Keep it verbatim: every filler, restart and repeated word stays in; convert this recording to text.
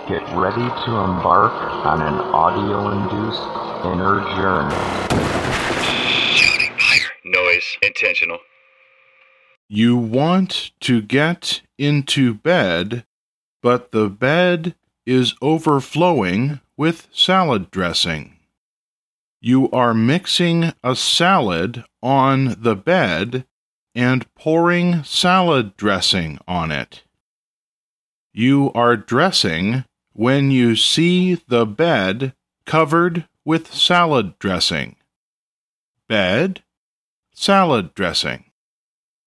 Get ready to embark on an audio-induced inner journey. Noise. Intentional. You want to get into bed, but the bed is overflowing with salad dressing. You are mixing a salad on the bed and pouring salad dressing on it. You are dressing when you see the bed covered with salad dressing. Bed, salad dressing.